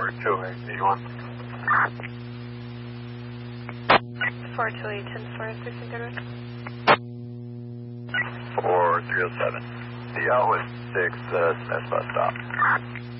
42881. 428, 10-4, Thurston Goodwood. 4307. The Outlet 6 Smith bus stop.